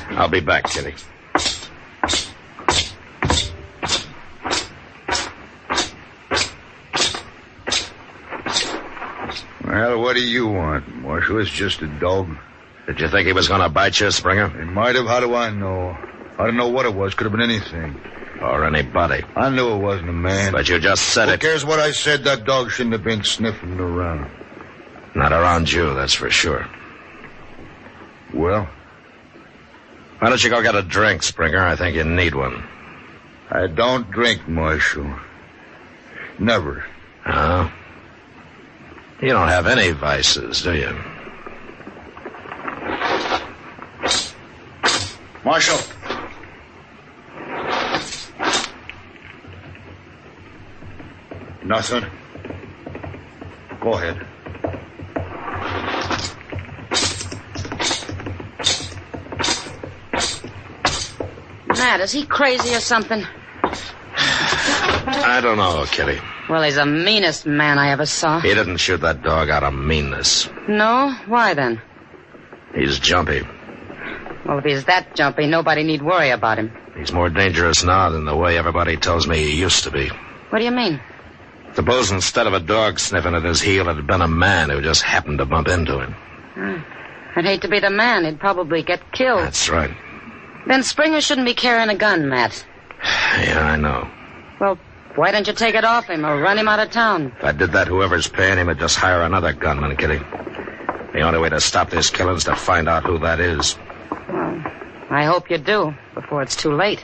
I'll be back, Kitty. Well, what do you want, Marshal? It's just a dog. Did you think he was going to bite you, Springer? He might have. How do I know? I don't know what it was. Could have been anything. Or anybody. I knew it wasn't a man. But you just said Who it. cares what I said? That dog shouldn't have been sniffing around. Not around you, that's for sure. Well? Why don't you go get a drink, Springer? I think you need one. I don't drink, Marshal. Never. Oh? You don't have any vices, do you? Marshal. Nothing. Go ahead. Matt, is he crazy or something? I don't know, Kitty. Well, he's the meanest man I ever saw. He didn't shoot that dog out of meanness. No? Why then? He's jumpy. Well, if he's that jumpy, nobody need worry about him. He's more dangerous now than the way everybody tells me he used to be. What do you mean? Suppose instead of a dog sniffing at his heel, it had been a man who just happened to bump into him. I'd hate to be the man. He'd probably get killed. That's right. Then Springer shouldn't be carrying a gun, Matt. Yeah, I know. Well, why don't you take it off him or run him out of town? If I did that, whoever's paying him would just hire another gunman, Kitty. The only way to stop this killing is to find out who that is. Well, I hope you do, before it's too late.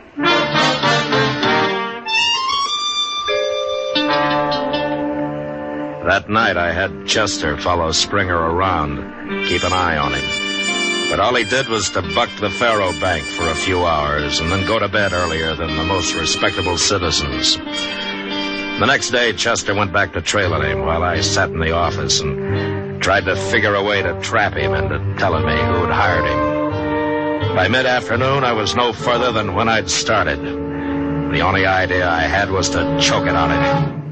That night, I had Chester follow Springer around, keep an eye on him. But all he did was to buck the faro bank for a few hours and then go to bed earlier than the most respectable citizens. The next day, Chester went back to trailing him while I sat in the office and tried to figure a way to trap him into telling me who'd hired him. By mid-afternoon, I was no further than when I'd started. The only idea I had was to choke it out of him.